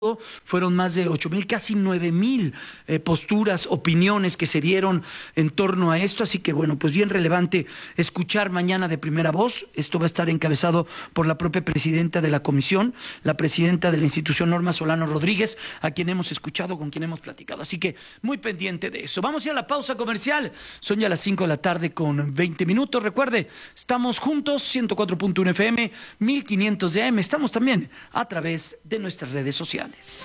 fueron más de 8,000, casi 9,000 posturas, opiniones que se dieron en torno a esto. Así que bueno, pues bien relevante escuchar mañana de primera voz. Esto va a estar encabezado por la propia presidenta de la comisión, la presidenta de la institución Norma Solano Rodríguez, a quien hemos escuchado, con quien hemos platicado. Así que muy pendiente de eso. Vamos ya a la pausa comercial. Son ya las 5 de la tarde con 20 minutos. Recuerde, estamos juntos, 104.1 FM, 1500 de AM. Estamos también a través de nuestras redes sociales.